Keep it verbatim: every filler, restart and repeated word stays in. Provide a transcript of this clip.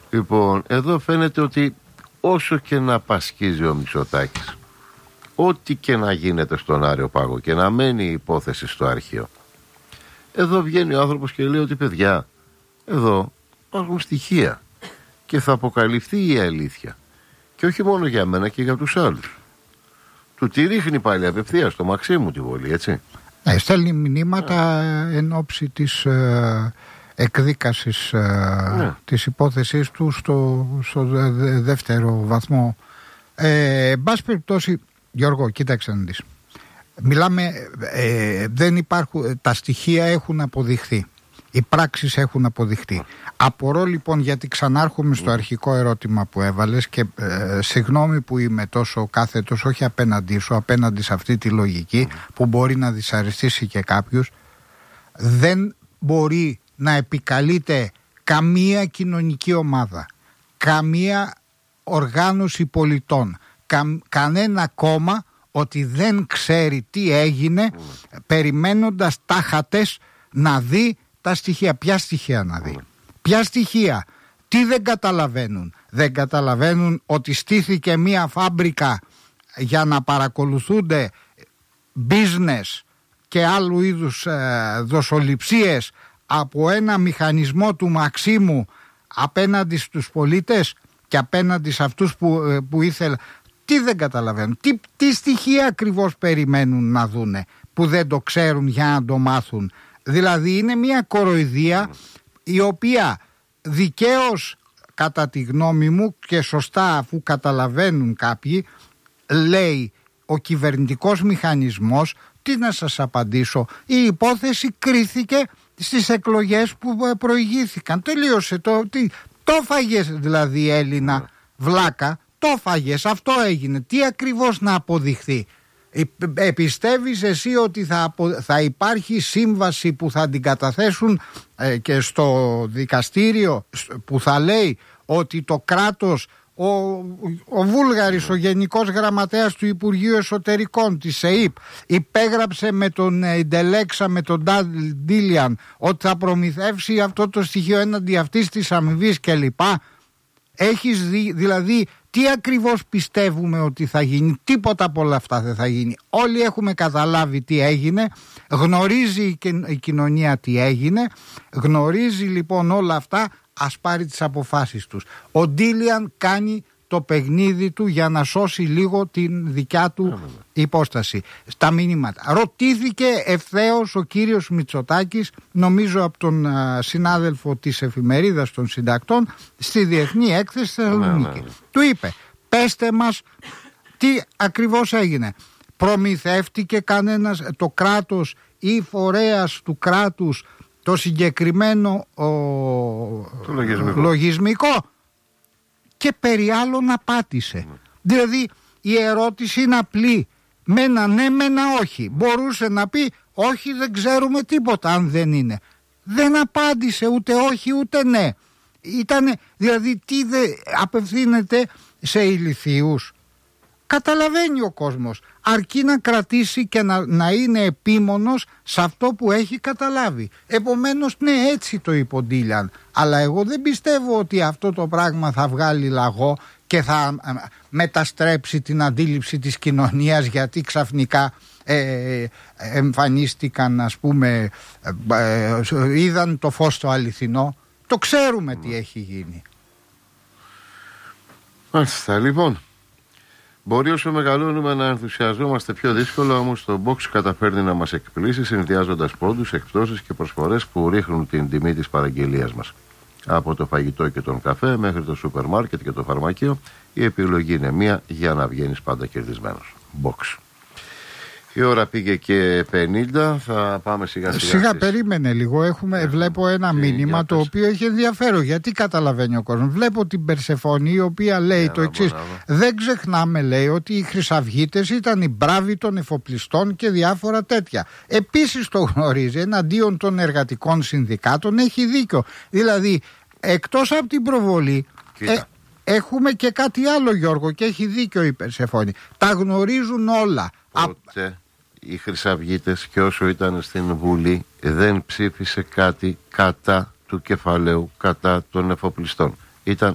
Λοιπόν, εδώ φαίνεται ότι όσο και να πασχίζει ο Μητσοτάκης, ό,τι και να γίνεται στον Άριο Πάγο και να μένει η υπόθεση στο αρχείο, εδώ βγαίνει ο άνθρωπος και λέει ότι παιδιά, εδώ υπάρχουν στοιχεία και θα αποκαλυφθεί η αλήθεια. Και όχι μόνο για μένα και για τους άλλους. Του τη ρίχνει πάλι απευθείας στο Μαξίμου τη βολή, έτσι. Ναι, στέλνει μηνύματα yeah. εν ώψη της ε, εκδίκασης ε, yeah. της υπόθεσης του στο, στο δε, δεύτερο βαθμό. Ε, εν πάση περιπτώσει, Γιώργο, κοίταξε να δεις. Μιλάμε, ε, δεν υπάρχουν, τα στοιχεία έχουν αποδειχθεί. Οι πράξεις έχουν αποδειχτεί. Απορώ λοιπόν, γιατί ξανάρχομαι στο αρχικό ερώτημα που έβαλες και ε, συγγνώμη που είμαι τόσο κάθετος, όχι απέναντί σου, απέναντι σε αυτή τη λογική που μπορεί να δυσαρεστήσει και κάποιους. Δεν μπορεί να επικαλείται καμία κοινωνική ομάδα, καμία οργάνωση πολιτών, κα, κανένα κόμμα ότι δεν ξέρει τι έγινε περιμένοντας τάχατες να δει τα στοιχεία. Ποια στοιχεία να δει? Ποια στοιχεία? Τι δεν καταλαβαίνουν? Δεν καταλαβαίνουν ότι στήθηκε μία φάμπρικα για να παρακολουθούνται business και άλλου είδους ε, δοσοληψίες από ένα μηχανισμό του Μαξίμου απέναντι στους πολίτες και απέναντι σε αυτούς που, ε, που ήθελαν? Τι δεν καταλαβαίνουν? Τι, τι στοιχεία ακριβώς περιμένουν να δούνε που δεν το ξέρουν για να το μάθουν? Δηλαδή είναι μια κοροϊδία η οποία δικαίως, κατά τη γνώμη μου και σωστά αφού καταλαβαίνουν κάποιοι, λέει ο κυβερνητικός μηχανισμός. Τι να σας απαντήσω? Η υπόθεση κρίθηκε στις εκλογές που προηγήθηκαν. Τελείωσε. Το, τι, το φάγες δηλαδή, Έλληνα βλάκα? Το φάγες, αυτό έγινε. Τι ακριβώς να αποδειχθεί? Ε, πιστεύεις εσύ ότι θα, απο, θα υπάρχει σύμβαση που θα την καταθέσουν ε, και στο δικαστήριο που θα λέει ότι το κράτος, ο, ο Βούλγαρης, ο Γενικός Γραμματέας του Υπουργείου Εσωτερικών της ΕΥΠ, υπέγραψε με τον Ιντελέξα, με τον Ντίλιαν, ότι θα προμηθεύσει αυτό το στοιχείο έναντι αυτής της αμοιβής κλπ? Έχεις δει, δηλαδή, τι ακριβώς πιστεύουμε ότι θα γίνει? Τίποτα από όλα αυτά δεν θα γίνει. Όλοι έχουμε καταλάβει τι έγινε. Γνωρίζει η κοινωνία τι έγινε. Γνωρίζει λοιπόν όλα αυτά. Ας πάρει τις αποφάσεις τους. Ο Ντίλιαν κάνει το παιχνίδι του για να σώσει λίγο την δικιά του υπόσταση. Στα μηνύματα ρωτήθηκε ευθέως ο κύριος Μητσοτάκης, νομίζω από τον α, συνάδελφο της εφημερίδας των συντακτών, στη Διεθνή Έκθεση Θεσσαλονίκη. Του είπε, πέστε μας τι ακριβώς έγινε. Προμηθεύτηκε κανένας, το κράτος ή φορέας του κράτους, το συγκεκριμένο ο, το λογισμικό. λογισμικό? Και περί άλλων απάτησε. Mm. Δηλαδή η ερώτηση είναι απλή. Μένα ναι, μένα όχι. Μπορούσε να πει όχι, δεν ξέρουμε τίποτα αν δεν είναι. Δεν απάντησε ούτε όχι ούτε ναι. Ήτανε, δηλαδή τι δε, απευθύνεται σε ηλιθίους? Καταλαβαίνει ο κόσμος, αρκεί να κρατήσει και να, να είναι επίμονος σε αυτό που έχει καταλάβει. Επομένως, ναι, έτσι το είπε ο Ντίλιαν. Αλλά εγώ δεν πιστεύω ότι αυτό το πράγμα θα βγάλει λαγό και θα ε, μεταστρέψει την αντίληψη της κοινωνίας, γιατί ξαφνικά ε, εμφανίστηκαν, ας πούμε, ε, ε, είδαν το φως το αληθινό. Το ξέρουμε mm. τι έχει γίνει. Μάλιστα, λοιπόν. Μπορεί όσο μεγαλώνουμε να ενθουσιαζόμαστε πιο δύσκολα, όμως το Box καταφέρνει να μας εκπλήσει συνδυάζοντας πόντους, εκπτώσεις και προσφορές που ρίχνουν την τιμή της παραγγελίας μας. Από το φαγητό και τον καφέ μέχρι το σούπερ μάρκετ και το φαρμακείο, η επιλογή είναι μία για να βγαίνεις πάντα κερδισμένος. Box. Η ώρα πήγε και πενήντα, θα πάμε σιγά σιγά. Σιγά στις... περίμενε λίγο, έχουμε, Έχουμε. βλέπω ένα και μήνυμα το οποίο έχει ενδιαφέρον. Γιατί καταλαβαίνει ο κόσμος? Βλέπω την Περσεφόνη η οποία λέει yeah, το εξής. Δεν ξεχνάμε, λέει, ότι οι Χρυσαυγίτες ήταν οι μπράβοι των εφοπλιστών και διάφορα τέτοια. Επίσης το γνωρίζει, εναντίον των εργατικών συνδικάτων έχει δίκιο. Δηλαδή, εκτός από την προβολή... Ε, έχουμε και κάτι άλλο, Γιώργο, και έχει δίκιο η Περσεφόνη. Τα γνωρίζουν όλα. Ποτέ οι Χρυσαυγίτες, και όσο ήταν στην Βουλή, δεν ψήφισε κάτι κατά του κεφαλαίου, κατά των εφοπλιστών. Ήταν